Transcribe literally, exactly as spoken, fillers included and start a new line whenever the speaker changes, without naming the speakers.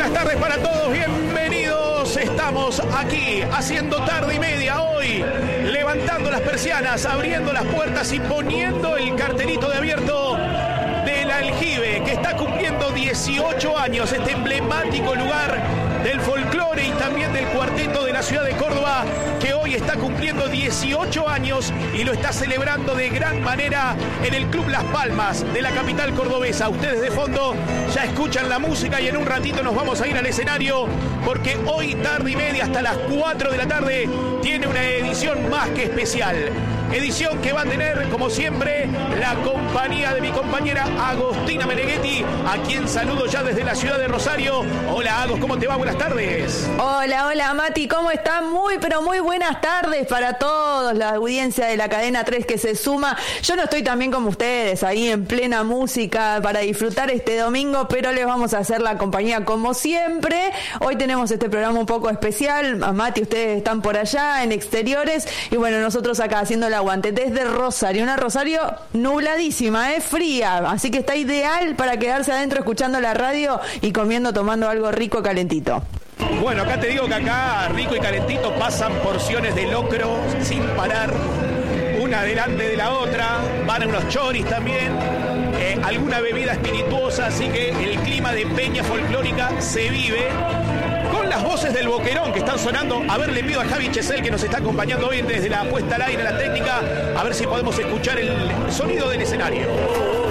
buenas tardes para todos, bienvenidos. Estamos aquí haciendo tarde y media hoy, levantando las persianas, abriendo las puertas y poniendo el cartelito de abierto del Aljibe, que está cumpliendo dieciocho años, este emblemático lugar del folclore y también del cuarteto de la ciudad de Córdoba, que hoy está cumpliendo dieciocho años y lo está celebrando de gran manera en el Club Las Palmas de la capital cordobesa. Ustedes de fondo ya escuchan la música y en un ratito nos vamos a ir al escenario, porque hoy tarde y media hasta las cuatro de la tarde tiene una edición más que especial. Edición que va a tener, como siempre, la compañía de mi compañera Agostina Meneghetti, a quien saludo ya desde la ciudad de Rosario. Hola, Agos, ¿cómo te va? Buenas tardes.
Hola, hola, Mati, ¿cómo están? Muy, pero muy buenas tardes para todos, la audiencia de la cadena tres que se suma. Yo no estoy tan bien como ustedes, ahí en plena música para disfrutar este domingo, pero les vamos a hacer la compañía como siempre. Hoy tenemos este programa un poco especial. A Mati, ustedes están por allá, en exteriores, y bueno, nosotros acá haciendo la aguante desde Rosario, una Rosario nubladísima, es eh, fría, así que está ideal para quedarse adentro escuchando la radio y comiendo, tomando algo rico, calentito.
Bueno, acá te digo que acá, rico y calentito, pasan porciones de locro sin parar, una delante de la otra, van unos choris también, eh, alguna bebida espirituosa, así que el clima de peña folclórica se vive. Con las voces del Boquerón que están sonando. A ver, le pido a Javi Chesel, que nos está acompañando hoy desde la puesta al aire, la técnica, a ver si podemos escuchar el sonido del escenario.